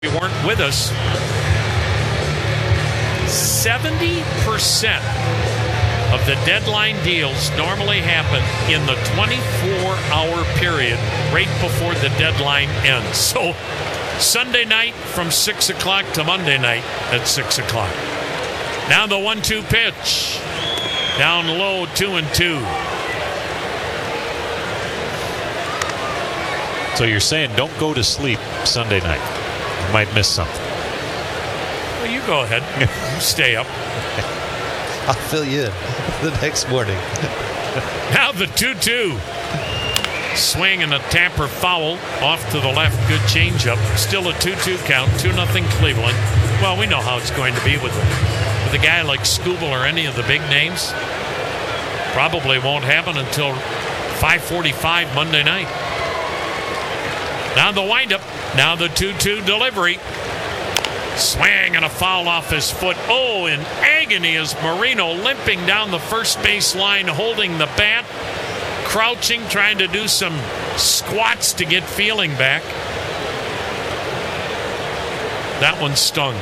You weren't with us. 70% of the deadline deals normally happen in the 24-hour period right before the deadline ends. So Sunday night from 6 o'clock to Monday night at 6 o'clock. Now the 1-2 pitch. Down low, 2-2. So you're saying don't go to sleep Sunday night. You might miss something. Well, you go ahead. Stay up. I'll fill you in the next morning. Now the 2-2. Swing and a tamper foul off to the left. Good changeup. Still a 2-2 count. 2-0 Cleveland. Well, we know how it's going to be with a guy like Skubal or any of the big names. Probably won't happen until 5:45 Monday night. Now the windup. Now the 2-2 delivery. Swing and a foul off his foot. Oh, in agony is Moreno limping down the first base line, holding the bat, crouching, trying to do some squats to get feeling back. That one stung.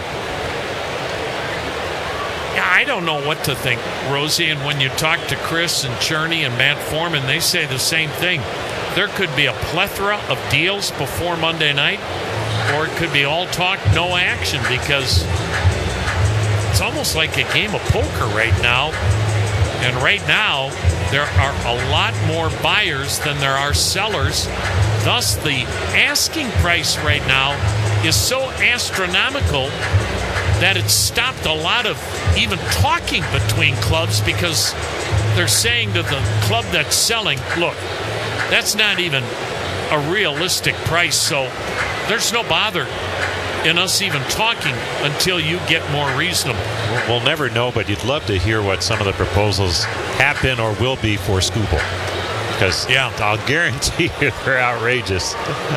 Yeah, I don't know what to think, Rosie. And when you talk to Chris and Cherney and Matt Foreman, they say the same thing. There could be a plethora of deals before Monday night, or it could be all talk, no action, because it's almost like a game of poker right now. And right now, there are a lot more buyers than there are sellers. Thus, the asking price right now is so astronomical that it's stopped a lot of even talking between clubs, because they're saying to the club that's selling, look, that's not even a realistic price, so there's no bother in us even talking until you get more reasonable. We'll never know, but you'd love to hear what some of the proposals have been or will be for Skubal. Because I'll guarantee you they're outrageous.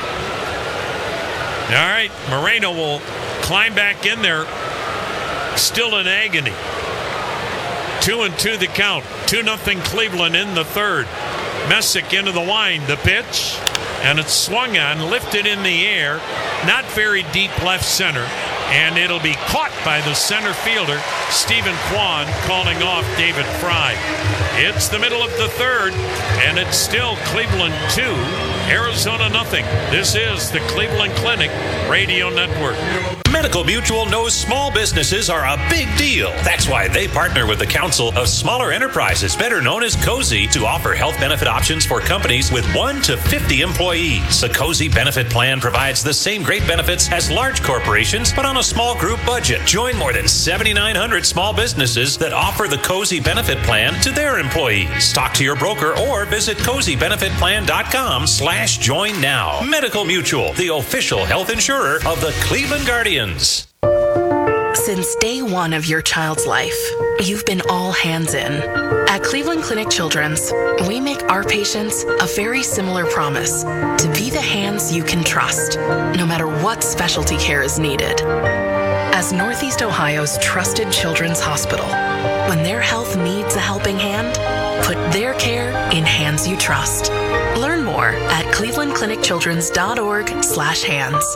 All right, Moreno will climb back in there, still in agony. 2-2 the count. 2-0 Cleveland in the third. Messick into the wind, the pitch, and it's swung on, lifted in the air, not very deep left center, and it'll be caught by the center fielder, Stephen Kwan, calling off David Fry. It's the middle of the third, and it's still Cleveland 2, Arizona nothing. This is the Cleveland Clinic Radio Network. Medical Mutual knows small businesses are a big deal. That's why they partner with the Council of Smaller Enterprises, better known as COSI, to offer health benefit options for companies with 1 to 50 employees. The COSI benefit plan provides the same great benefits as large corporations, but on a small group budget. Join more than 7,900 small businesses that offer the COSI benefit plan to their employees. Talk to your broker or visit COSIbenefitplan.com/join now. Medical Mutual, the official health insurer of the Cleveland Guardians. Since day one of your child's life, you've been all hands in. At Cleveland Clinic Children's, we make our patients a very similar promise to be the hands you can trust, no matter what specialty care is needed. As Northeast Ohio's trusted children's hospital, when their health needs a helping hand, put their care in hands you trust. Learn more at clevelandclinicchildrens.org/hands.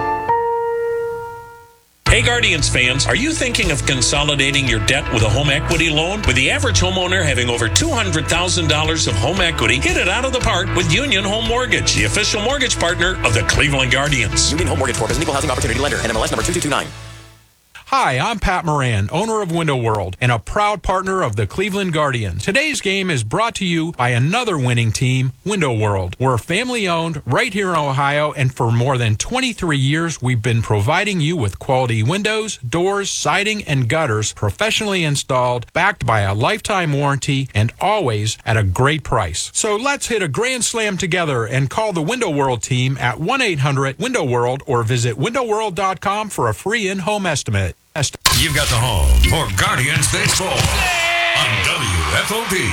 Hey Guardians fans, are you thinking of consolidating your debt with a home equity loan? With the average homeowner having over $200,000 of home equity, get it out of the park with Union Home Mortgage, the official mortgage partner of the Cleveland Guardians. Union Home Mortgage Corp is an equal housing opportunity lender. NMLS number 2229. Hi, I'm Pat Moran, owner of Window World and a proud partner of the Cleveland Guardians. Today's game is brought to you by another winning team, Window World. We're family-owned right here in Ohio, and for more than 23 years, we've been providing you with quality windows, doors, siding, and gutters professionally installed, backed by a lifetime warranty, and always at a great price. So let's hit a grand slam together and call the Window World team at 1-800-WINDOW-WORLD or visit windowworld.com for a free in-home estimate. You've got the home for Guardians Baseball on WFOP.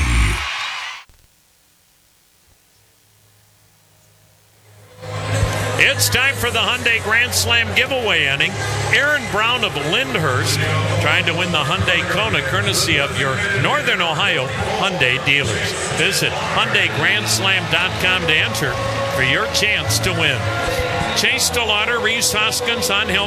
It's time for the Hyundai Grand Slam giveaway inning. Aaron Brown of Lyndhurst trying to win the Hyundai Kona, courtesy of your Northern Ohio Hyundai dealers. Visit HyundaiGrandSlam.com to enter for your chance to win. Chase Delauder, Reese Hoskins on helmet.